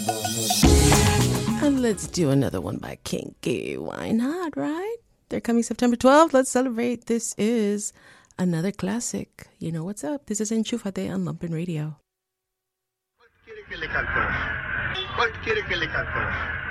And let's do another one by Kinky. Why not, right? They're coming September 12th. Let's celebrate. This is another classic. You know what's up. This is Enchúfate on Lumpen Radio. ¿Cuál quiere que le cantemos?